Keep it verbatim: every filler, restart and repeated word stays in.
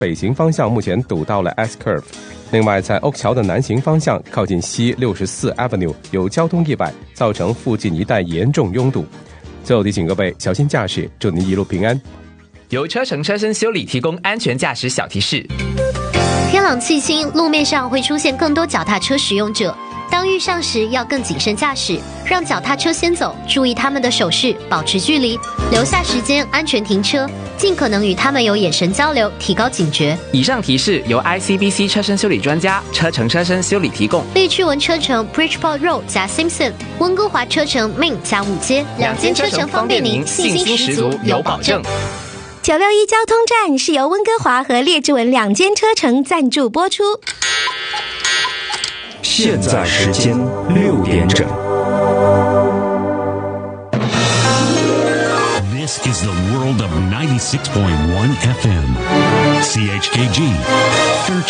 北行方向目前堵到了 S Curve。另外，在欧桥的南行方向靠近西六十四 Avenue 有交通意外，造成附近一带严重拥堵。最后提醒各位小心驾驶，祝您一路平安。 由车程车身修理提供安全驾驶小提示。 天朗气清，路面上会出现更多脚踏车使用者。当遇上时要更谨慎驾驶，让脚踏车先走，注意他们的手势，保持距离，留下时间安全停车，尽可能与他们有眼神交流，提高警觉。 以上提示由 I C B C 车身修理专家车程车身修理提供。 绿趣文车程 Bridgeport Road 加 Simpson， 温哥华车程 Main 加五街，两间车程方便您，信心十足，有保证。 九六一交通站是由温哥华和列治文两间车程赞助播出。 现在时间六点整。 This is the world of ninety-six point one F M. C H K G